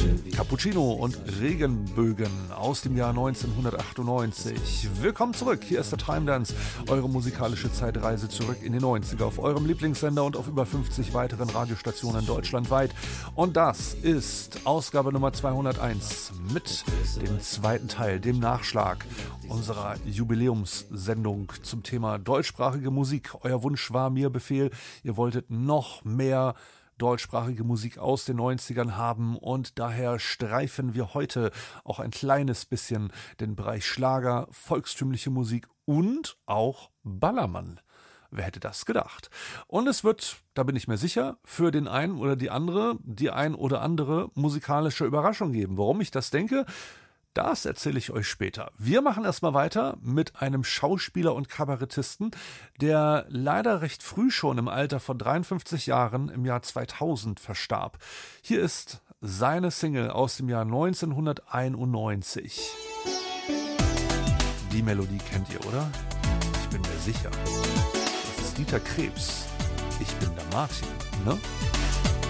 Cappuccino und Regenbögen aus dem Jahr 1998. Willkommen zurück, hier ist der Time Dance, eure musikalische Zeitreise zurück in die 90er auf eurem Lieblingssender und auf über 50 weiteren Radiostationen deutschlandweit. Und das ist Ausgabe Nummer 201 mit dem zweiten Teil, dem Nachschlag unserer Jubiläumssendung zum Thema deutschsprachige Musik. Euer Wunsch war mir Befehl, ihr wolltet noch mehr deutschsprachige Musik aus den 90ern haben und daher streifen wir heute auch ein kleines bisschen den Bereich Schlager, volkstümliche Musik und auch Ballermann. Wer hätte das gedacht? Und es wird, da bin ich mir sicher, für den einen oder die ein oder andere musikalische Überraschung geben. Warum ich das denke? Das erzähle ich euch später. Wir machen erstmal weiter mit einem Schauspieler und Kabarettisten, der leider recht früh schon im Alter von 53 Jahren im Jahr 2000 verstarb. Hier ist seine Single aus dem Jahr 1991. Die Melodie kennt ihr, oder? Ich bin mir sicher. Das ist Dieter Krebs. Ich bin der Martin, ne?